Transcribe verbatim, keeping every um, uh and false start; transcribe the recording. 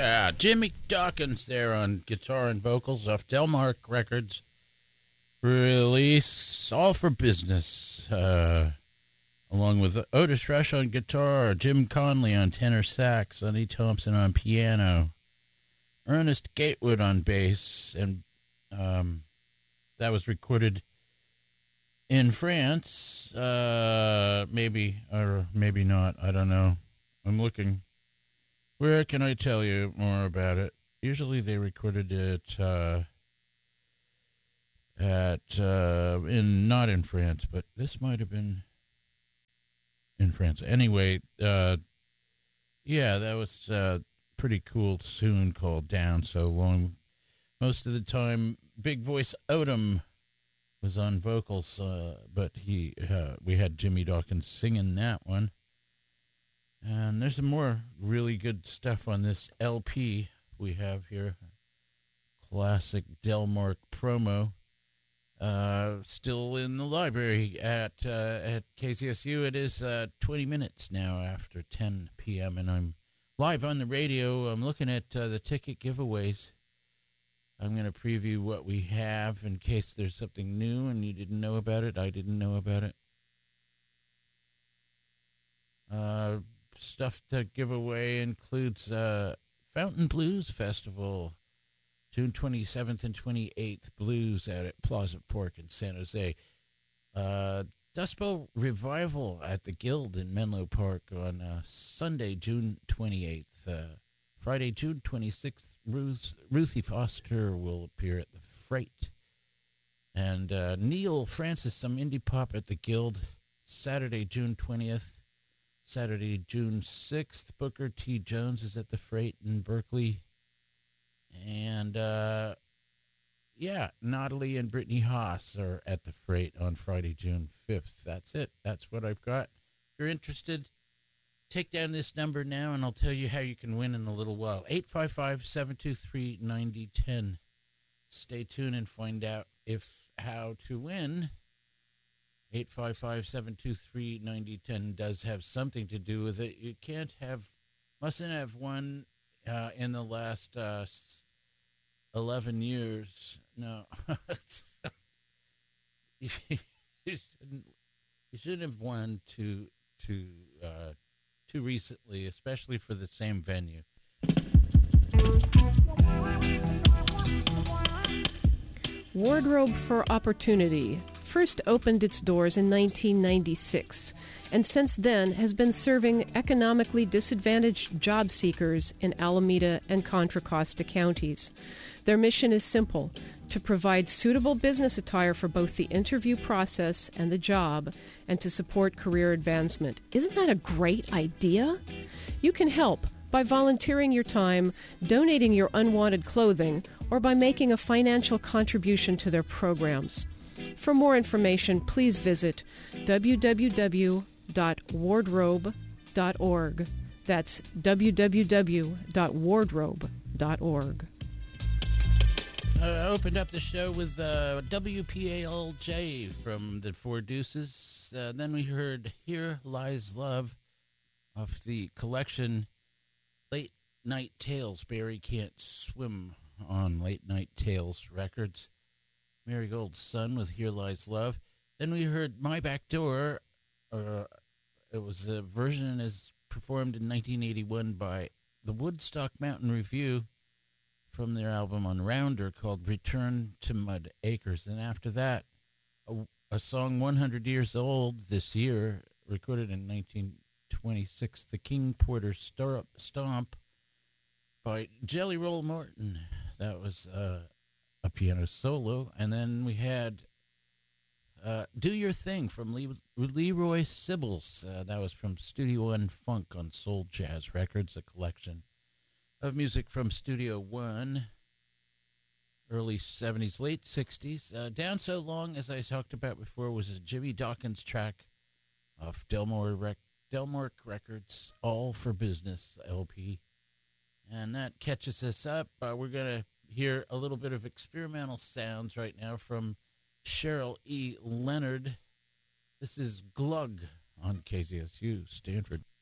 Yeah, Jimmy Dawkins there on guitar and vocals off Delmark Records. Release All for Business, uh, along with Otis Rush on guitar, Jim Conley on tenor sax, Sonny Thompson on piano, Ernest Gatewood on bass, and um, that was recorded in France, uh, maybe, or maybe not, I don't know. I'm looking. Where can I tell you more about it? Usually they recorded it uh, at, uh, in, not in France, but this might have been in France. Anyway, uh, yeah, that was a pretty cool tune called Down So Long. Most of the time, Big Voice Odom was on vocals, uh, but he uh, we had Jimmy Dawkins singing that one. And there's some more really good stuff on this L P we have here. Classic Delmark promo. Uh, still in the library at uh, at K C S U. It is uh, twenty minutes now after ten p.m. and I'm live on the radio. I'm looking at uh, the ticket giveaways. I'm going to preview what we have in case there's something new and you didn't know about it. I didn't know about it. Uh, stuff to give away includes uh, Fountain Blues Festival, June twenty-seventh and twenty-eighth, Blues out at Plaza Park in San Jose. Uh, Dust Bowl Revival at the Guild in Menlo Park on uh, Sunday, June twenty-eighth. Uh, Friday, June twenty-sixth, Ruth, Ruthie Foster will appear at the Freight. And uh, Neil Francis, some indie pop at the Guild, Saturday, June twentieth. Saturday, June sixth, Booker T. Jones is at the Freight in Berkeley. And, uh, yeah, Natalie and Brittany Haas are at the Freight on Friday, June fifth. That's it. That's what I've got. If you're interested, take down this number now, and I'll tell you how you can win in a little while. eight five five, seven two three, nine zero one zero. Stay tuned and find out if how to win. eight five five, seven two three, nine zero one zero does have something to do with it. You can't have, mustn't have won uh, in the last uh, eleven years. No. you, you, shouldn't, you shouldn't have won too, too, uh, too recently, especially for the same venue. Wardrobe for Opportunity first opened its doors in nineteen ninety-six, and since then has been serving economically disadvantaged job seekers in Alameda and Contra Costa counties. Their mission is simple: to provide suitable business attire for both the interview process and the job, and to support career advancement. Isn't that a great idea? You can help by volunteering your time, donating your unwanted clothing, or by making a financial contribution to their programs. For more information, please visit w w w dot wardrobe dot org. That's w w w dot wardrobe dot org. I uh, opened up the show with uh, W P A L J from the Four Deuces. Uh, then we heard Here Lies Love off the collection Late Night Tales. Barry Can't Swim on Late Night Tales Records. Marigold Sun with Here Lies Love. Then we heard My Back Door. Uh, it was a version as performed in nineteen eighty-one by the Woodstock Mountain Review from their album on Rounder called Return to Mud Acres. And after that, a, a song one hundred years old this year, recorded in nineteen twenty-six, The King Porter Stomp by Jelly Roll Morton. That was uh, a piano solo. And then we had uh, Do Your Thing from Le- Leroy Sibbles. Uh, that was from Studio One Funk on Soul Jazz Records, a collection of music from Studio One, early seventies, late sixties. Uh, Down So Long, as I talked about before, was a Jimmy Dawkins track off Delmore Rec- Delmark Records, All for Business L P. And that catches us up. Uh, we're going to hear a little bit of experimental sounds right now from Cheryl E. Leonard. This is Glug on K Z S U Stanford.